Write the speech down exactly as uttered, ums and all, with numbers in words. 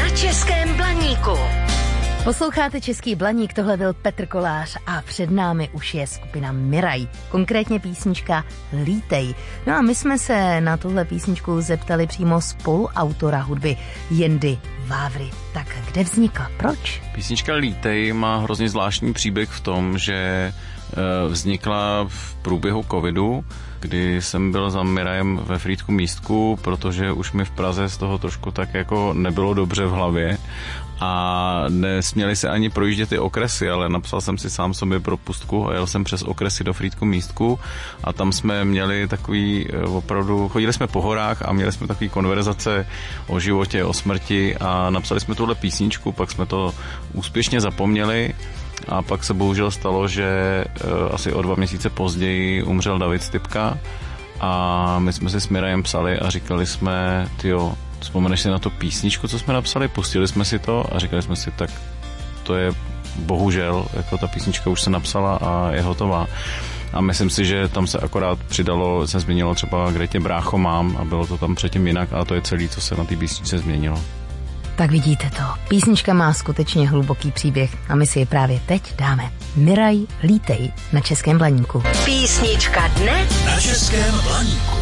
na Českém Blaníku. Posloucháte Český Blaník, tohle byl Petr Kolář a před námi už je skupina Miraj, konkrétně písnička Lítej. No a my jsme se na tuhle písničku zeptali přímo spoluautora hudby Jendy Vávry. Tak kde vznikla? Proč? Písnička Lítej má hrozně zvláštní příběh v tom, že vznikla v průběhu covidu, kdy jsem byl za Mirajem ve Frýdku Místku, protože už mi v Praze z toho trošku tak jako nebylo dobře v hlavě a nesměli se ani projíždět ty okresy, ale napsal jsem si sám sobě propustku a jel jsem přes okresy do Frýdku Místku a tam jsme měli takový opravdu, chodili jsme po horách a měli jsme takový konverzace o životě, o smrti a napsali jsme tuhle písničku, pak jsme to úspěšně zapomněli. A pak se bohužel stalo, že uh, asi o dva měsíce později umřel David Stypka a my jsme si s Mirajem psali a říkali jsme, tyjo, vzpomeneš si na tu písničku, co jsme napsali, pustili jsme si to a říkali jsme si, tak to je bohužel, jako ta písnička už se napsala a je hotová. A myslím si, že tam se akorát přidalo, se změnilo třeba Kde tě brácho mám a bylo to tam předtím jinak a to je celé, co se na té písničce změnilo. Tak vidíte to, písnička má skutečně hluboký příběh a my si ji právě teď dáme. Miraj, Lítej na Českém Blaníku. Písnička dne na Českém Blaníku.